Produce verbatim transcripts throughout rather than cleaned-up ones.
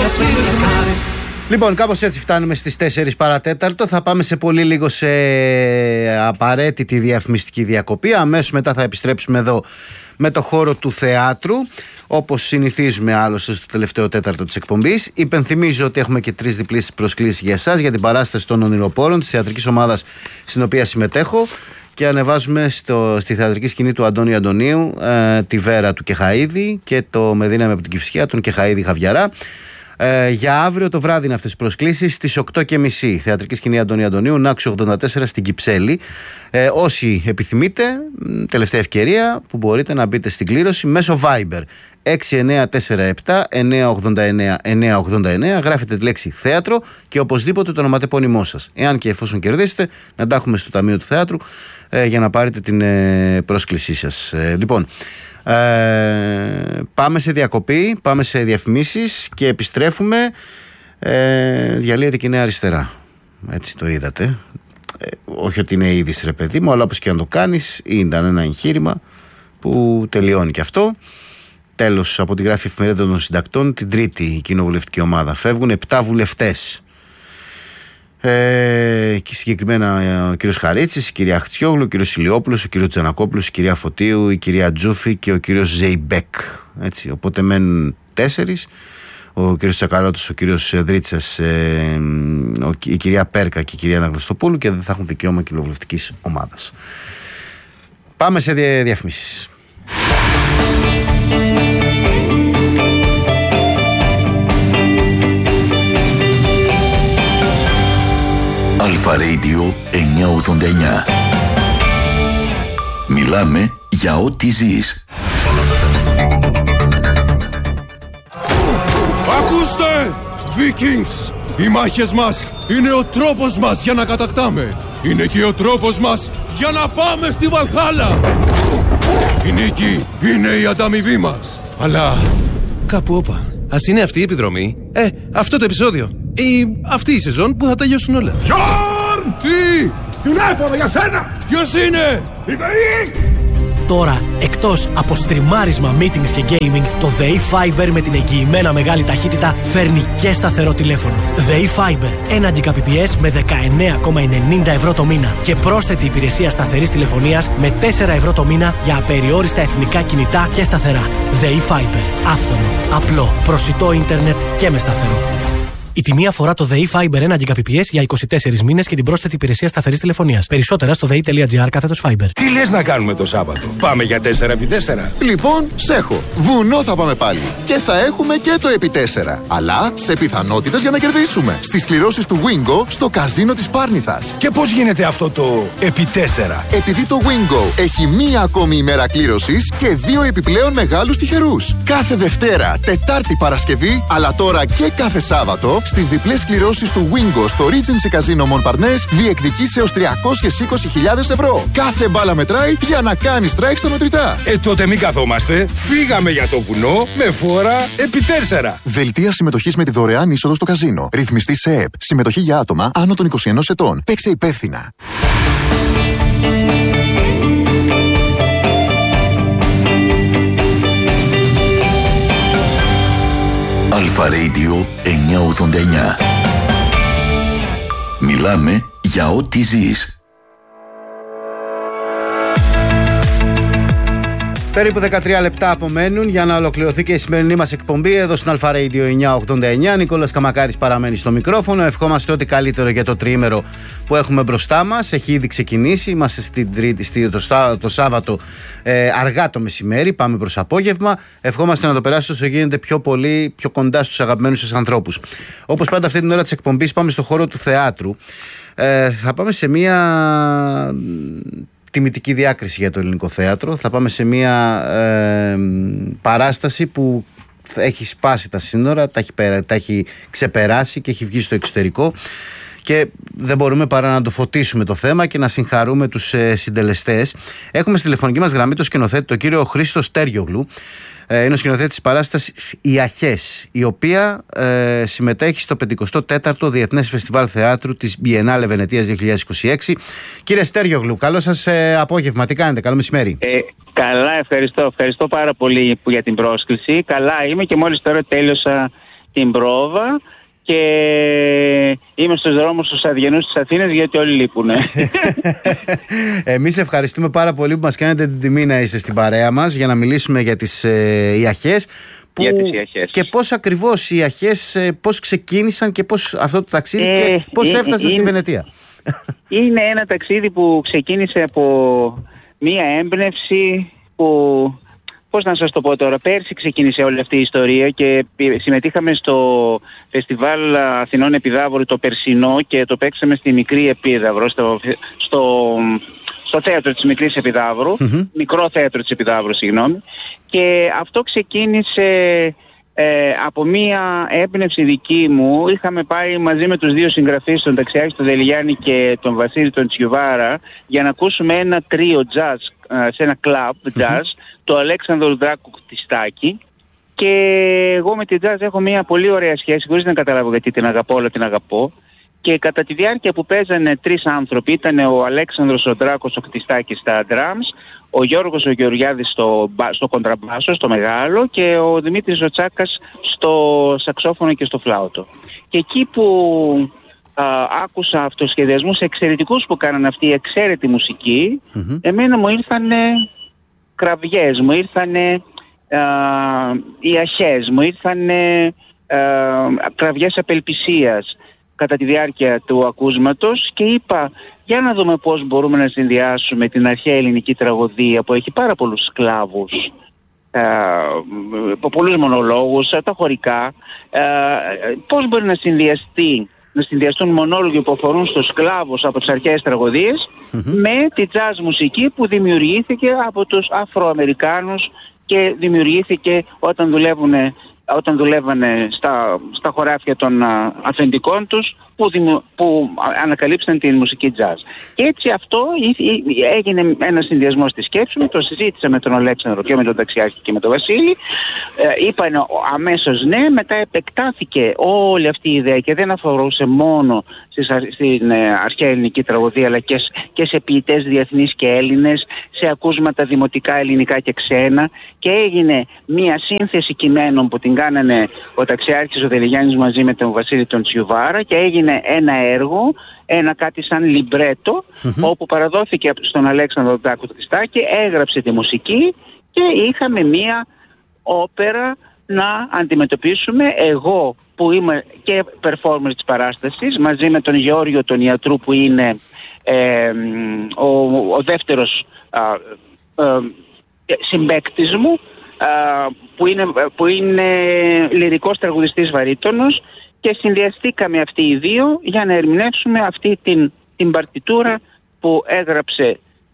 Λοιπόν, κάπως έτσι φτάνουμε στις τέσσερις παρατέταρτο. Θα πάμε σε πολύ λίγο σε απαραίτητη διαφημιστική διακοπή. Αμέσως μετά θα επιστρέψουμε εδώ με το χώρο του θεάτρου, όπως συνηθίζουμε άλλωστε στο τελευταίο τέταρτο της εκπομπής. Υπενθυμίζω ότι έχουμε και τρεις διπλές προσκλήσεις για εσάς για την παράσταση των Ονειροπόρων της θεατρικής ομάδας στην οποία συμμετέχω. Και ανεβάζουμε στο, στη θεατρική σκηνή του Αντώνη Αντωνίου ε, τη Βέρα του Κεχαΐδη και το Με δύναμη από την Κηφισιά τον Κεχαΐδη Χαβιαρά. Ε, για αύριο το βράδυ είναι αυτές τις προσκλήσεις στις οκτώ και μισή. Θεατρική σκηνή Αντώνη Αντωνίου, Νάξου ογδόντα τέσσερα στην Κυψέλη. Ε, όσοι επιθυμείτε, τελευταία ευκαιρία που μπορείτε να μπείτε στην κλήρωση μέσω Viber έξι εννιά τέσσερα επτά εννιά ογδόντα εννιά εννιά ογδόντα εννιά. Γράφετε τη λέξη θέατρο και οπωσδήποτε το ονοματεπώνυμό σας. Εάν και εφόσον κερδίσετε, να τα έχουμε στο Ταμείο του Θεάτρου ε, για να πάρετε την ε, πρόσκλησή σας. Ε, λοιπόν. Ε, πάμε σε διακοπή, πάμε σε διαφημίσεις και επιστρέφουμε. ε, Διαλύεται και η Νέα Αριστερά. Έτσι το είδατε. ε, Όχι ότι είναι είδηση ρε παιδί μου, αλλά όπως και αν το κάνεις, ήταν ένα εγχείρημα που τελειώνει και αυτό. Τέλος, από τη γράφη Εφημερίδα των Συντακτών, την τρίτη η κοινοβουλευτική ομάδα φεύγουν επτά βουλευτές. Ε, και συγκεκριμένα ο κύριος Χαρίτσης, η κυρία Χτσιόγλου, ο κύριος Ηλιόπουλος, ο κύριος Τζανακόπουλος, η κυρία Φωτίου, η κυρία Τζούφη και ο κύριος Ζεϊμπέκ. Έτσι, οπότε μένουν τέσσερις. Ο κύριος Τσακαλώτος, ο κύριος Δρίτσας, ε, η κυρία Πέρκα και η κυρία Αναγνωστοπούλου και δεν θα έχουν δικαίωμα κοινοβουλευτικής ομάδας. Πάμε σε διαφημίσεις. Αλφα Radio εννιακόσια ογδόντα εννιά. Μιλάμε για ό,τι ζεις. Ακούστε! Vikings! Οι μάχες μας είναι ο τρόπος μας για να κατακτάμε. Είναι και ο τρόπος μας για να πάμε στη Βαλχάλα. Η νίκη είναι η ανταμοιβή μας. Αλλά κάπου όπα. Ας είναι αυτή η επιδρομή. Ε, αυτό το επεισόδιο. Ή αυτή η σεζόν που θα τελειώσουν όλα. Γιόρν! Τι! Τηλέφωνο για σένα! Ποιος είναι? Η ΔΕΗ! Τώρα, εκτός από στριμάρισμα, meetings και gaming, το ΔΕΗ Fiber με την εγγυημένα μεγάλη ταχύτητα φέρνει και σταθερό τηλέφωνο. ΔΕΗ Fiber, ένα Gbps με δεκαεννέα κόμμα ενενήντα ευρώ το μήνα και πρόσθετη υπηρεσία σταθερής τηλεφωνίας με τέσσερα ευρώ το μήνα για απεριόριστα εθνικά κινητά και σταθερά. ΔΕΗ Fiber, άφθονο, απλό, προσιτό ίντερνετ και με σταθερό. Η τιμή αφορά το ΔΕΗ Fiber ένα Gbps για είκοσι τέσσερις μήνες και την πρόσθετη υπηρεσία σταθερής τηλεφωνίας. Περισσότερα στο δei.gr κάθετος Fiber. Τι λες να κάνουμε το Σάββατο? Πάμε για τέσσερα επί τέσσερα. Λοιπόν, σέχω. Βουνό θα πάμε πάλι. Και θα έχουμε και το επί τέσσερα. Αλλά σε πιθανότητες για να κερδίσουμε. Στις κληρώσεις του Wingo στο καζίνο της Πάρνηθας. Και πώς γίνεται αυτό το επί τέσσερα? Επειδή το Wingo έχει μία ακόμη ημέρα κλήρωσης και δύο επιπλέον μεγάλους τυχερούς. Κάθε Δευτέρα, Τετάρτη, Παρασκευή, αλλά τώρα και κάθε Σάββατο. Στις διπλές κληρώσεις του Wingo στο Regency Casino Montparnasse διεκδικείς έως τριακόσιες είκοσι χιλιάδες ευρώ. Κάθε μπάλα μετράει για να κάνεις strike στα μετρητά. Ε, τότε μην καθόμαστε. Φύγαμε για το βουνό με φόρα επί τέσσερα. Δελτία συμμετοχής με τη δωρεάν είσοδο στο καζίνο. Ρυθμιστή σε ΕΕΠ. Συμμετοχή για άτομα άνω των είκοσι ενός ετών. Παίξε υπεύθυνα. Αλφα Radio εννιακόσια ογδόντα εννιά. Μιλάμε για ό,τι ζεις. Περίπου δεκατρία λεπτά απομένουν για να ολοκληρωθεί και η σημερινή μας εκπομπή εδώ στην Αλφα Radio εννιακόσια ογδόντα εννιά. Νικόλας Καμακάρης παραμένει στο μικρόφωνο. Ευχόμαστε ό,τι καλύτερο για το τριήμερο που έχουμε μπροστά μας. Έχει ήδη ξεκινήσει. Είμαστε στην Τρίτη, το, το Σάββατο ε, αργά το μεσημέρι. Πάμε προς απόγευμα. Ευχόμαστε να το περάσετε όσο γίνεται πιο πολύ, πιο κοντά στους αγαπημένους σας ανθρώπους. Όπως πάντα, αυτή την ώρα της εκπομπής πάμε στο χώρο του θεάτρου. Ε, θα πάμε σε μία τιμητική διάκριση για το ελληνικό θέατρο. Θα πάμε σε μια ε, παράσταση που έχει σπάσει τα σύνορα, τα έχει, τα έχει ξεπεράσει και έχει βγει στο εξωτερικό και δεν μπορούμε παρά να το φωτίσουμε το θέμα και να συγχαρούμε τους ε, συντελεστές. Έχουμε στη τηλεφωνική μας γραμμή το σκηνοθέτη, τον κύριο Χρήστο Στέριογλου. Ε, είναι ο σκηνοθέτης της παράστασης «Οι Αχές», η οποία ε, συμμετέχει στο πενηκοστό τέταρτο Διεθνές Φεστιβάλ Θεάτρου της Biennale Βενετίας δύο χιλιάδες είκοσι έξι. Κύριε Στέριογλου, καλό σας ε, απόγευμα. Τι κάνετε? Καλό μεσημέρι. Ε, καλά, ευχαριστώ. Ευχαριστώ πάρα πολύ για την πρόσκληση. Καλά είμαι και μόλις τώρα τέλειωσα την πρόβα και είμαι στους δρόμους τους αδιανούς της Αθήνας γιατί όλοι λείπουνε. Εμείς ευχαριστούμε πάρα πολύ που μας κάνετε την τιμή να είστε στην παρέα μας για να μιλήσουμε για τις ε, Ιαχές. Που... Για τις Ιαχές. Και πώς ακριβώς οι Ιαχές, ε, πώς ξεκίνησαν και πώς αυτό το ταξίδι ε, και πώς ε, έφτασαν ε, στη ε, Βενετία. Είναι ένα ταξίδι που ξεκίνησε από μία έμπνευση που, πώς να σας το πω τώρα, πέρσι ξεκίνησε όλη αυτή η ιστορία και συμμετείχαμε στο φεστιβάλ Αθηνών Επιδαύρου το περσινό και το παίξαμε στη Μικρή Επίδαυρο, στο, στο, στο θέατρο της Μικρής Επιδαύρου, mm-hmm. μικρό θέατρο της Επιδαύρου, συγγνώμη, και αυτό ξεκίνησε ε, από μία έμπνευση δική μου. Είχαμε πάει μαζί με τους δύο συγγραφείς, τον Ταξιάρχη τον Δελιγιάννη και τον Βασίλη τον Τσιουβάρα, για να ακούσουμε ένα τρίο jazz σε ένα club jazz, mm-hmm. το Αλέξανδρο Δράκου Κτιστάκη. Και εγώ με την jazz έχω μια πολύ ωραία σχέση, χωρίς να καταλάβω γιατί την αγαπώ, αλλά την αγαπώ. Και κατά τη διάρκεια που παίζανε τρεις άνθρωποι, ήταν ο Αλέξανδρος ο Δράκος ο Κτιστάκης στα drums, ο Γιώργος ο Γεωργιάδης στο, στο κοντραμπάσο, στο μεγάλο, και ο Δημήτρης ο Τσάκας στο σαξόφωνο και στο φλάουτο. Και εκεί που α, άκουσα αυτοσχεδιασμούς εξαιρετικούς που κάνανε αυτή η εξαίρετη μουσική, mm-hmm. εμένα μου ήρθανε κραυγές, μου ήρθανε οι Ιαχές, μου ήρθανε κραυγές απελπισίας κατά τη διάρκεια του ακούσματος και είπα, για να δούμε πώς μπορούμε να συνδυάσουμε την αρχαία ελληνική τραγωδία που έχει πάρα πολλούς σκλάβους, ε, πολλούς μονολόγους, τα χωρικά, ε, πώς μπορεί να συνδυαστεί, να συνδυαστούν μονόλογοι που αφορούν στους σκλάβους από τις αρχαίες τραγωδίες mm-hmm. με τη jazz μουσική που δημιουργήθηκε από τους Αφροαμερικάνους και δημιουργήθηκε όταν δουλεύουν όταν δουλεύανε στα, στα χωράφια των α, αφεντικών τους που, δημιου, που ανακαλύψαν την μουσική jazz. Και έτσι αυτό έγινε ένα συνδυασμό στη σκέψη μου, το συζήτησα με τον Αλέξανδρο και με τον Ταξιάρχη και με τον Βασίλη, ε, είπαν αμέσως ναι, μετά επεκτάθηκε όλη αυτή η ιδέα και δεν αφορούσε μόνο στις, στην ε, αρχαία ελληνική τραγωδία αλλά και, και σε ποιητές διεθνείς και Έλληνες, σε ακούσματα δημοτικά ελληνικά και ξένα, και έγινε μια σύνθεση κειμένων που την κάνανε ο Ταξιάρχης ο Δελιγιάννης μαζί με τον Βασίλη τον Τσιουβάρα και έγινε ένα έργο, ένα κάτι σαν λιμπρέτο mm-hmm. όπου παραδόθηκε στον Αλέξανδρο Δράκου Κτιστάκη, έγραψε τη μουσική και είχαμε μια όπερα να αντιμετωπίσουμε. Εγώ που είμαι και performer της παράστασης μαζί με τον Γεώργιο τον Ιατρού που είναι ε, ο, ο δεύτερος α, ε, συμπαίκτης μου, α, που, είναι, που είναι λυρικός τραγουδιστής βαρύτονος, και συνδυαστήκαμε αυτοί οι δύο για να ερμηνεύσουμε αυτή την, την παρτιτούρα που έγραψε,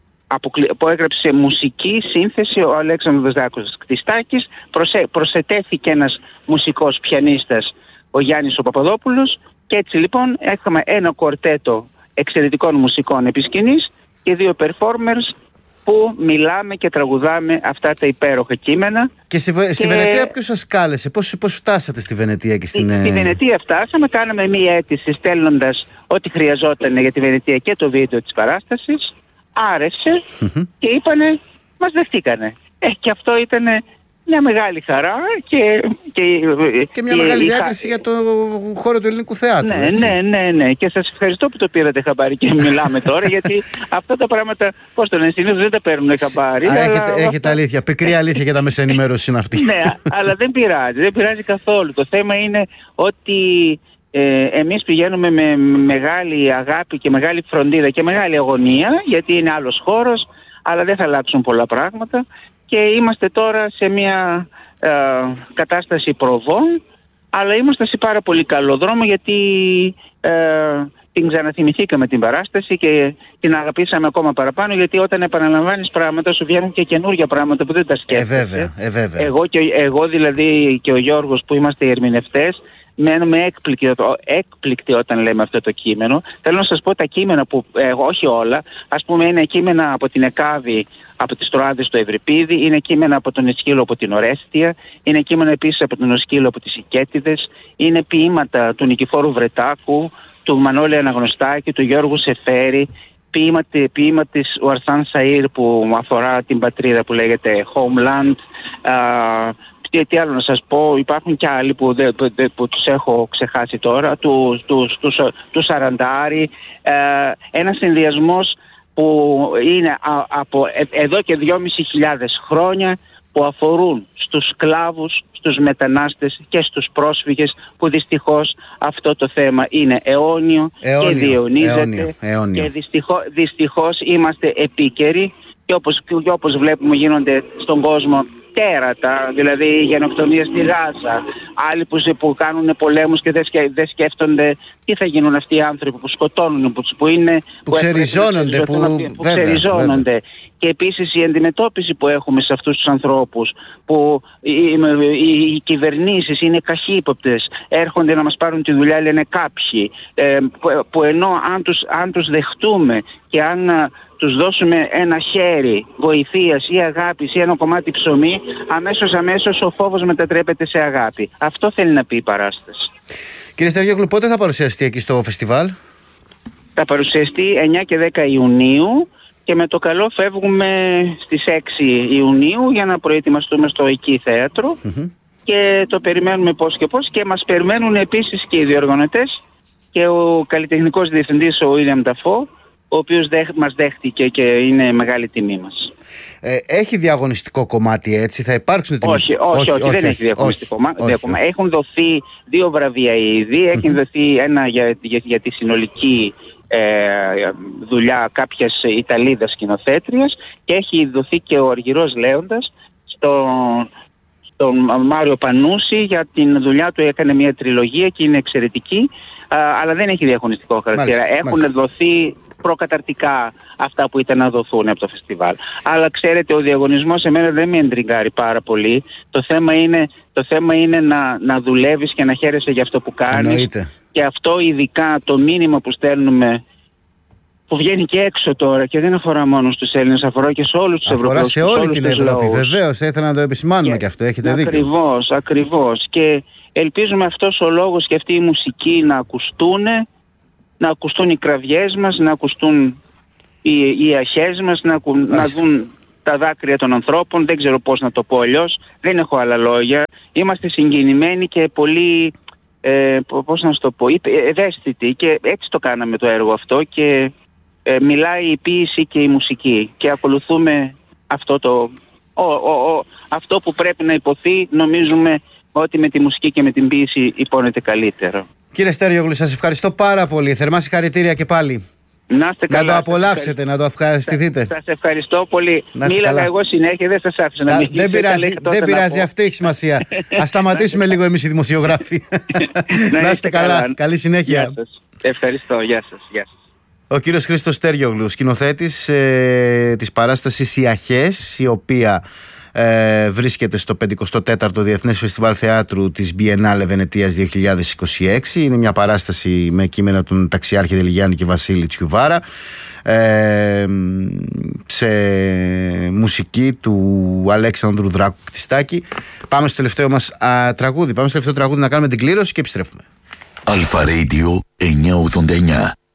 που έγραψε μουσική σύνθεση ο Αλέξανδρος Δράκος Κτιστάκης. Προσε, προσετέθηκε ένας μουσικός πιανίστας, ο Γιάννης ο Παπαδόπουλος, και έτσι λοιπόν έχουμε ένα κορτέτο εξαιρετικών μουσικών επί σκηνής και δύο performers που μιλάμε και τραγουδάμε αυτά τα υπέροχα κείμενα. Και στη, και... στη Βενετία ποιος σας κάλεσε, πώς, πώς φτάσατε στη Βενετία και στην... Στη Βενετία φτάσαμε, κάναμε μία αίτηση στέλνοντας ό,τι χρειαζόταν για τη Βενετία και το βίντεο της παράστασης. Άρεσε mm-hmm. και είπανε, μας δεχτήκανε. Ε, και αυτό ήτανε μια μεγάλη χαρά και... Και, και μια και, μεγάλη είχα... διάκριση για το χώρο του ελληνικού θεάτρου. Ναι, έτσι? ναι, ναι, ναι. Και σας ευχαριστώ που το πήρατε χαμπάρι και μιλάμε τώρα, γιατί αυτά τα πράγματα, πώς το λένε, συνήθως δεν τα παίρνουν χαμπάρι. Αλλά... Έχετε, έχετε αλήθεια, πικρή αλήθεια για τα μέσα ενημέρωση είναι αυτή. Ναι, αλλά δεν πειράζει, δεν πειράζει καθόλου. Το θέμα είναι ότι ε, εμείς πηγαίνουμε με μεγάλη αγάπη και μεγάλη φροντίδα και μεγάλη αγωνία, γιατί είναι άλλος χώρος, αλλά δεν θα αλλάξουν πολλά πράγματα. Και είμαστε τώρα σε μια ε, κατάσταση προβών, αλλά είμαστε σε πάρα πολύ καλό δρόμο, γιατί ε, την ξαναθυμηθήκαμε την παράσταση και την αγαπήσαμε ακόμα παραπάνω, γιατί όταν επαναλαμβάνεις πράγματα σου βγαίνουν και καινούργια πράγματα που δεν τα σκέφτεσαι. Ε, βέβαια, ε, βέβαια. Εγώ, και, εγώ δηλαδή και ο Γιώργος που είμαστε οι ερμηνευτές μένουμε έκπληκτοι, έκπληκτοι όταν λέμε αυτό το κείμενο. Θέλω να σας πω τα κείμενα που, ε, όχι όλα, ας πούμε είναι κείμενα από την Εκάβη, από τις Τροάδες στο Ευρυπίδη, είναι κείμενα από τον Εσχύλο από την Ορέστια, είναι κείμενα επίσης από τον Εσχύλο από τις Οικέτιδες, είναι ποίηματα του Νικηφόρου Βρετάκου, του Μανώλη Αναγνωστάκη, του Γιώργου Σεφέρη, ποίημα, ποίημα της Ουαρθάν Σαΐρ που αφορά την πατρίδα που λέγεται Homeland, α, τι, τι άλλο να σας πω, υπάρχουν και άλλοι που, δε, που, που τους έχω ξεχάσει τώρα, του, του, του, του Σαραντάρη, ε, ένας συνδυασμός που είναι α, από ε, εδώ και δυόμισι χιλιάδες χρόνια, που αφορούν στους σκλάβους, στους μετανάστες και στους πρόσφυγες, που δυστυχώς αυτό το θέμα είναι αιώνιο, αιώνιο και διαιωνίζεται αιώνιο, αιώνιο. Και δυστυχώς, δυστυχώς είμαστε επίκαιροι και όπως, και όπως βλέπουμε γίνονται στον κόσμο τέρατα, δηλαδή γενοκτονίες στη Γάζα, άλλοι που, που κάνουν πολέμους και δεν, σκε, δεν σκέφτονται τι θα γίνουν αυτοί οι άνθρωποι που σκοτώνουν, που, που είναι... Που, που ξεριζώνονται. Που, που, που ξεριζώνονται. Και επίσης η αντιμετώπιση που έχουμε σε αυτούς τους ανθρώπους, που οι, οι, οι κυβερνήσεις είναι καχύποπτες, έρχονται να μας πάρουν τη δουλειά, λένε κάποιοι, ε, που, που ενώ αν τους, αν τους δεχτούμε και αν α, τους δώσουμε ένα χέρι βοηθείας ή αγάπης ή ένα κομμάτι ψωμί, αμέσως αμέσως ο φόβος μετατρέπεται σε αγάπη. Αυτό θέλει να πει η παράσταση. Κύριε Στεριόγλου, πότε θα παρουσιαστεί εκεί στο φεστιβάλ? Θα παρουσιαστεί εννιά και δέκα Ιουνίου. Και με το καλό φεύγουμε στις έξι Ιουνίου για να προετοιμαστούμε στο Εκεί Θέατρο mm-hmm. και το περιμένουμε πώς και πώς, και μας περιμένουν επίσης και οι διοργανωτές και ο καλλιτεχνικός διευθυντής ο William Dafoe, ο οποίος δέχ, μας δέχτηκε και είναι μεγάλη τιμή μας. Ε, έχει διαγωνιστικό κομμάτι, έτσι, θα υπάρξουν τιμή? Όχι, όχι, όχι, όχι, όχι, δεν όχι, έχει διαγωνιστικό κομμάτι. Έχουν δοθεί δύο βραβεία ήδη, mm-hmm. έχει δοθεί ένα για, για, για τη συνολική Ε, δουλειά κάποιας Ιταλίδας σκηνοθέτριας και έχει δοθεί και ο Αργυρός Λέοντας στον, στον Μάριο Πανούση για την δουλειά του. Έκανε μια τριλογία και είναι εξαιρετική, α, αλλά δεν έχει διαγωνιστικό χαρακτήρα. Μάλιστα, έχουν μάλιστα. δοθεί προκαταρτικά αυτά που ήταν να δοθούν από το φεστιβάλ. Αλλά ξέρετε, ο διαγωνισμός εμένα δεν με εντριγκάρει πάρα πολύ. Το θέμα είναι, το θέμα είναι να, να δουλεύεις και να χαίρεσαι για αυτό που κάνεις. Εννοείται. Και αυτό ειδικά το μήνυμα που στέλνουμε, που βγαίνει και έξω τώρα και δεν αφορά μόνο στους Έλληνες, αφορά και σε όλους τους Ευρωπαίους. Αφορά σε όλη την Ευρώπη, βεβαίως. Θα ήθελα να το επισημάνουμε και, και αυτό, έχετε δίκιο. Ακριβώς, ακριβώς. Και ελπίζουμε αυτός ο λόγος και αυτή η μουσική να ακουστούν, να ακουστούν οι κραυγές μας, να ακουστούν οι, οι αχές μας, να, να δουν τα δάκρυα των ανθρώπων. Δεν ξέρω πώς να το πω αλλιώς, δεν έχω άλλα λόγια. Είμαστε συγκινημένοι και πολύ... Ε, πώς να σου το πω, ευαίσθητη, και έτσι το κάναμε το έργο αυτό και ε, μιλάει η ποίηση και η μουσική και ακολουθούμε αυτό, το, ο, ο, ο, αυτό που πρέπει να υποθεί. Νομίζουμε ότι με τη μουσική και με την ποίηση υπόνεται καλύτερο. Κύριε Στεριόγλου, σας ευχαριστώ πάρα πολύ. Θερμά συγχαρητήρια και πάλι. Να είστε καλά. Να το απολαύσετε, να το ευχαριστηθείτε. Σας ευχαριστώ πολύ. Μίλαγα καλά. Εγώ συνέχεια, δεν σας άφησα να, να μιλήσω. Δεν πειράζει, δεν πειράζει, αυτό έχει σημασία. Ας σταματήσουμε λίγο εμείς οι δημοσιογράφοι. Να, να είστε καλά. καλά. Καλή συνέχεια. Γεια σας. Ευχαριστώ. Γεια σας. Γεια σας. Ο κύριος Χρήστος Στεριόγλου, σκηνοθέτης ε, της παράστασης «Οι Αχές», η οποία ε, βρίσκεται στο πενηκοστό τέταρτο Διεθνές Φεστιβάλ Θεάτρου της Biennale Βενετίας δύο χιλιάδες είκοσι έξι. Είναι μια παράσταση με κείμενα των Ταξιάρχη Δελιγιάννη και Βασίλη Τσιουβάρα, ε, σε μουσική του Αλέξανδρου Δράκου Κτιστάκη. Πάμε στο τελευταίο μας α, τραγούδι. Πάμε στο τελευταίο τραγούδι να κάνουμε την κλήρωση και επιστρέφουμε. Αλφα Radio εννιακόσια ογδόντα εννιά.